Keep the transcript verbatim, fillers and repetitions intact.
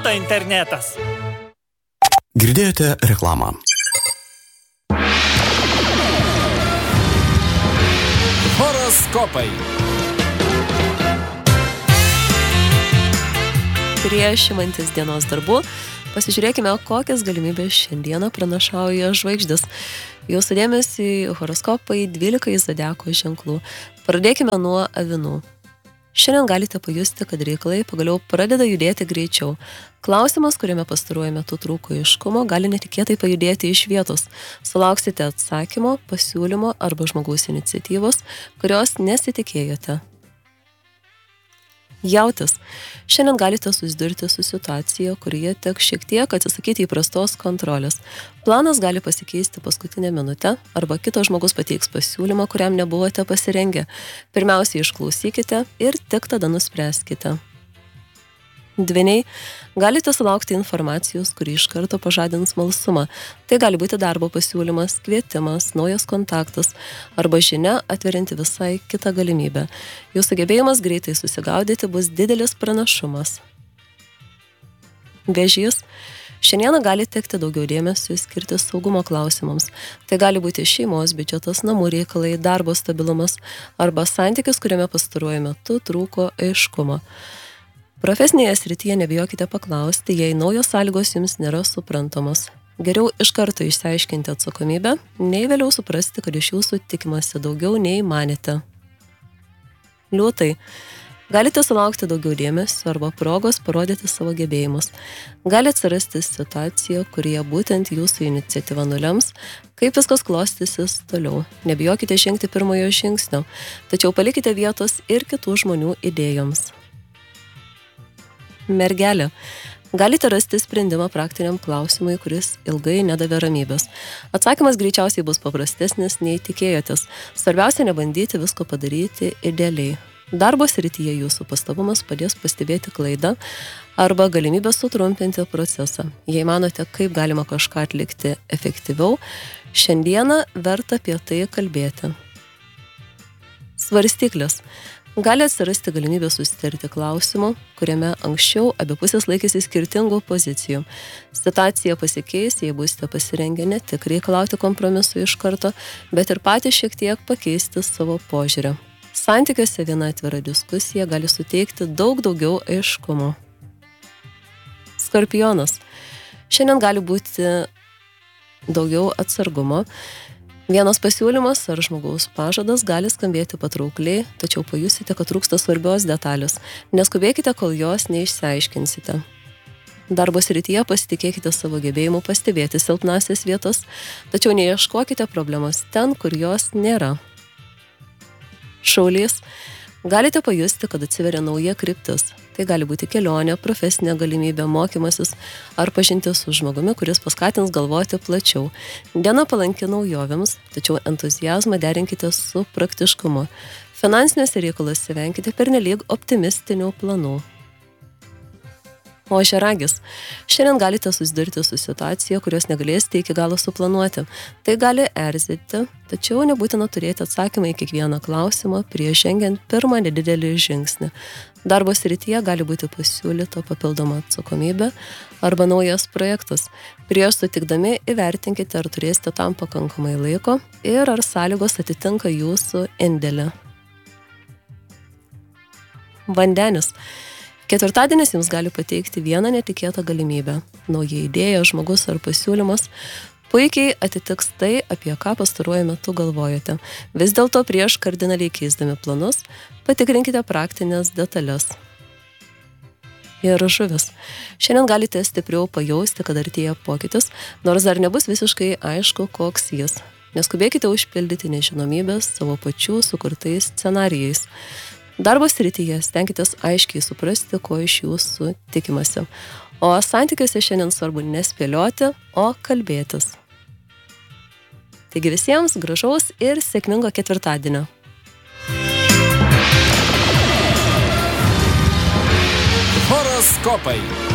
internetas. Girdėjote reklamą. Horoskopai. Prieš imantis dienos darbų pasižiūrėkime, kokias galimybės šiandieną pranašauja žvaigždės. Jūsų dėmesį horoskopai dvylikai zodiako ženklų. Pradėkime nuo avinų. Šiandien galite pajusti, kad reikalai pagaliau pradeda judėti greičiau. Klausimas, kuriame pastaruoju metu trūko aiškumo, gali netikėtai pajudėti iš vietos. Sulauksite atsakymo, pasiūlymo arba žmogaus iniciatyvos, kurios nesitikėjote. Jautis. Šiandien galite susidurti su situacija, kurioje teks šiek tiek atsisakyti įprastos kontrolės. Planas gali pasikeisti paskutinę minutę arba kitas žmogus pateiks pasiūlymą, kuriam nebuvote pasirengę. Pirmiausia, išklausykite ir tik tada nuspręskite. Dvyniai, galite sulaukti informacijos, kuri iš karto pažadins smalsumą. Tai gali būti darbo pasiūlymas, kvietimas, naujas kontaktas arba žinia atverinti visai kitą galimybę. Jūsų gebėjimas greitai susigaudyti bus didelis pranašumas. Vėžys. Šiandieną gali tekti daugiau dėmesio skirti saugumo klausimams. Tai gali būti šeimos biudžetas, namų reikalai, darbo stabilumas arba santykis, kuriame pastaruoju metu trūko aiškumo. Profesinėje srityje nebijokite paklausti, jei naujos sąlygos jums nėra suprantamos. Geriau iš karto išsiaiškinti atsakomybę, nei vėliau suprasti, kad iš jūsų tikimasi daugiau nei manėte. Liūtai. Galite sulaukti daugiau dėmesio arba progos parodyti savo gebėjimus. Gali atsirasti situacija, kurioje būtent jūsų iniciatyva nulems, kaip viskas klostysis toliau. Nebijokite žengti pirmojo žingsnio, tačiau palikite vietos ir kitų žmonių idėjoms. Mergelė. Galite rasti sprendimą praktiniam klausimui, kuris ilgai nedavė ramybės. Atsakymas greičiausiai bus paprastesnis nei tikėjotės. Svarbiausia nebandyti visko padaryti idealiai. Darbo srityje jūsų pastabumas padės pastebėti klaidą arba galimybę sutrumpinti procesą. Jei manote, kaip galima kažką atlikti efektyviau, šiandieną verta apie tai kalbėti. Svarstyklės. Gali atsirasti galimybė susitarti klausimu, kuriame anksčiau abi pusės laikėsi skirtingų pozicijų. Situacija pasikeis, jei būsite pasirengę ne tik reikalauti kompromisų iš karto, bet ir patys šiek tiek pakeisti savo požiūrį. Santykiuose viena atvira diskusija gali suteikti daug daugiau aiškumo. Skorpionas. Šiandien gali būti daugiau atsargumo. Vienas pasiūlymas ar žmogaus pažadas gali skambėti patraukliai, tačiau pajusite, kad trūksta svarbios detalės. Neskubėkite, kol jos neišsiaiškinsite. Darbo srityje pasitikėkite savo gebėjimu pastebėti silpnasias vietas, tačiau neieškokite problemos ten, kur jos nėra. Šaulys. Galite pajusti, kad atsiveria nauja kryptis. Tai gali būti kelionė, profesinė galimybė, mokymasis ar pažintis su žmogumi, kuris paskatins galvoti plačiau. Diena palanki naujovėms, tačiau entuziazmą derinkite su praktiškumu. Finansiniuose reikaluose venkite pernelyg optimistinių planų. Ožiaragis. Šiandien galite susidurti su situacija, kurios negalėsite iki galo suplanuoti. Tai gali erzinti, tačiau nebūtina turėti atsakymą į kiekvieną klausimą prieš žengiant pirmą nedidelį žingsnį. Darbo srityje gali būti pasiūlyta papildoma atsakomybė arba naujas projektas. Prieš sutikdami įvertinkite, ar turėsite tam pakankamai laiko ir ar sąlygos atitinka jūsų indėlį. Vandenis. Ketvirtadienis jums gali pateikti vieną netikėtą galimybę. Nauja idėja, žmogus ar pasiūlymas puikiai atitiks tai, apie ką pastaruoju metu galvojate. Vis dėlto prieš kardinaliai keisdami planus, patikrinkite praktinės detalės. Ir žuvis. Šiandien galite stipriau pajausti, kad artėja pokytis, nors dar nebus visiškai aišku, koks jis. Neskubėkite užpildyti nežinomybės savo pačių sukurtais scenarijais. Darbo srityje stenkitės aiškiai suprasti, ko iš jūsų tikimasi. O santykiuose šiandien svarbu nespėlioti, o kalbėtis. Taigi visiems gražaus ir sėkmingo ketvirtadienio. Horoskopai.